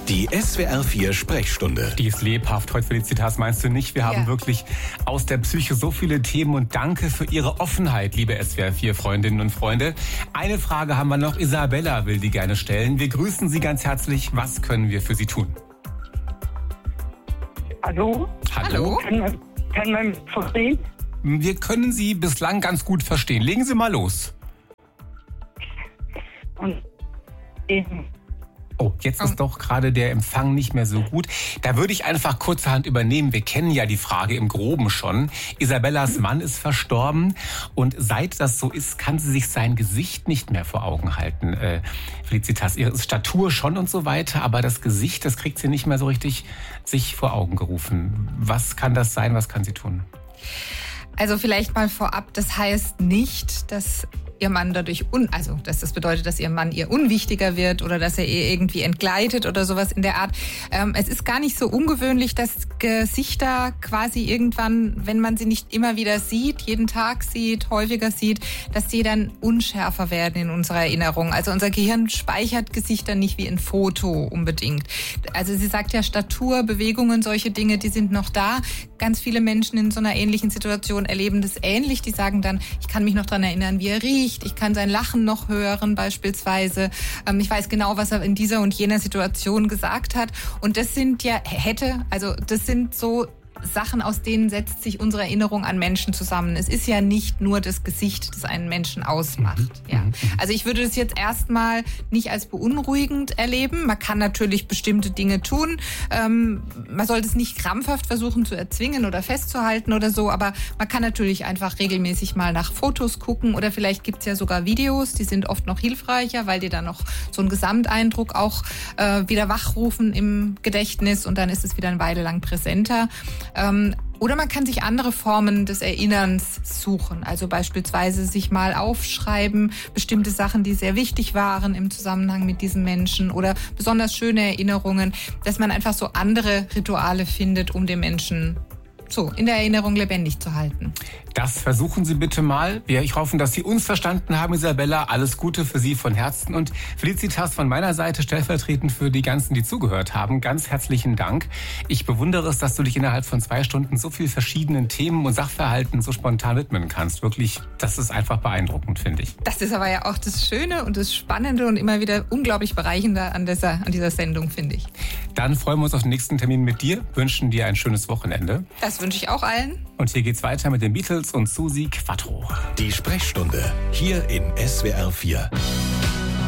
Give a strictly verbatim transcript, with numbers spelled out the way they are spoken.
Die S W R vier Sprechstunde. Die ist lebhaft. Heute, Felicitas, meinst du nicht? Wir haben Ja. wirklich aus der Psyche so viele Themen und danke für Ihre Offenheit, liebe S W R vier Freundinnen und Freunde. Eine Frage haben wir noch. Isabella will die gerne stellen. Wir grüßen Sie ganz herzlich. Was können wir für Sie tun? Hallo? Hallo? Kann man, kann man mich verstehen? Wir können Sie bislang ganz gut verstehen. Legen Sie mal los. Und eben. Oh, jetzt ist doch gerade der Empfang nicht mehr so gut. Da würde ich einfach kurzerhand übernehmen. Wir kennen ja die Frage im Groben schon. Isabellas Mann ist verstorben und seit das so ist, kann sie sich sein Gesicht nicht mehr vor Augen halten. Äh, Felicitas, ihre Statur schon und so weiter, aber das Gesicht, das kriegt sie nicht mehr so richtig sich vor Augen gerufen. Was kann das sein? Was kann sie tun? Also vielleicht mal vorab, das heißt nicht, dass ihr Mann dadurch, un also dass das bedeutet, dass ihr Mann ihr unwichtiger wird oder dass er ihr irgendwie entgleitet oder sowas in der Art. Ähm, es ist gar nicht so ungewöhnlich, dass Gesichter quasi irgendwann, wenn man sie nicht immer wieder sieht, jeden Tag sieht, häufiger sieht, dass die dann unschärfer werden in unserer Erinnerung. Also unser Gehirn speichert Gesichter nicht wie ein Foto unbedingt. Also sie sagt ja Statur, Bewegungen, solche Dinge, die sind noch da. Ganz viele Menschen in so einer ähnlichen Situation erleben das ähnlich. Die sagen dann, ich kann mich noch daran erinnern, wie er riecht. Ich kann sein Lachen noch hören beispielsweise. Ähm, ich weiß genau, was er in dieser und jener Situation gesagt hat. Und das sind ja, hätte, also das sind so Sachen, aus denen setzt sich unsere Erinnerung an Menschen zusammen. Es ist ja nicht nur das Gesicht, das einen Menschen ausmacht. Mhm. Ja. Also ich würde das jetzt erstmal nicht als beunruhigend erleben. Man kann natürlich bestimmte Dinge tun. Ähm, man sollte es nicht krampfhaft versuchen zu erzwingen oder festzuhalten oder so, aber man kann natürlich einfach regelmäßig mal nach Fotos gucken oder vielleicht gibt's ja sogar Videos, die sind oft noch hilfreicher, weil die dann noch so einen Gesamteindruck auch äh, wieder wachrufen im Gedächtnis und dann ist es wieder eine Weile lang präsenter. Ähm, oder man kann sich andere Formen des Erinnerns suchen. Also beispielsweise sich mal aufschreiben, bestimmte Sachen, die sehr wichtig waren im Zusammenhang mit diesem Menschen oder besonders schöne Erinnerungen, dass man einfach so andere Rituale findet, um den Menschen so in der Erinnerung lebendig zu halten. Das versuchen Sie bitte mal. Wir hoffen, dass Sie uns verstanden haben, Isabella. Alles Gute für Sie von Herzen. Und Felicitas von meiner Seite, stellvertretend für die ganzen, die zugehört haben, ganz herzlichen Dank. Ich bewundere es, dass du dich innerhalb von zwei Stunden so viel verschiedenen Themen und Sachverhalten so spontan widmen kannst. Wirklich, das ist einfach beeindruckend, finde ich. Das ist aber ja auch das Schöne und das Spannende und immer wieder unglaublich Bereichernde an dieser, an dieser Sendung, finde ich. Dann freuen wir uns auf den nächsten Termin mit dir, wünschen dir ein schönes Wochenende. Das wünsche ich auch allen. Und hier geht's weiter mit den Beatles und Susi Quattro. Die Sprechstunde hier in S W R vier.